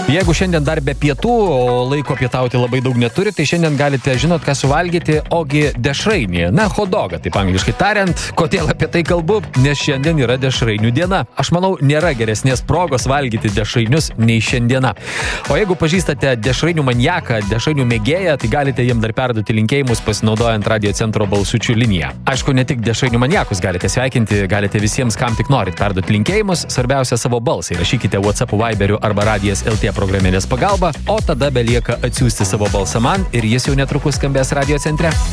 Jeigu šiandien dar be pietų, o laiko pietauti labai daug neturi, tai šiandien galite žinot, ką suvalgyti, ogi dešrainį. Na, hotdogą, taip angliškai tariant. Kodėl apie tai kalbu? Nes šiandien yra dešrainių diena. Aš manau, nėra geresnės progos valgyti dešrainius nei šiandiena. O jeigu pažįstate dešrainių maniaką, dešrainių mėgėją, tai galite jiem dar perduoti linkėjimus pasinaudojant Radio Centro balsučių liniją. Aišku, ne tik dešrainių maniakus galite sveikinti, galite visiems, kam tik norit perduoti linkėjimus. Svarbiausia savo balsą. Rašykite WhatsApp, Viberiu arba Radijas LT programėlės pagalba, o tada belieka atsiųsti savo balsą man ir jis jau netrukus skambės Radio Centre.